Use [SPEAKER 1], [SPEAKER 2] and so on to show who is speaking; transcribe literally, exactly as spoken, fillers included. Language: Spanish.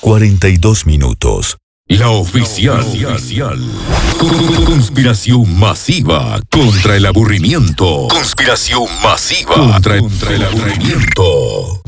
[SPEAKER 1] cuarenta y dos minutos.
[SPEAKER 2] La oficial. La oficial. Conspiración masiva contra el aburrimiento. Conspiración masiva contra, contra el aburrimiento.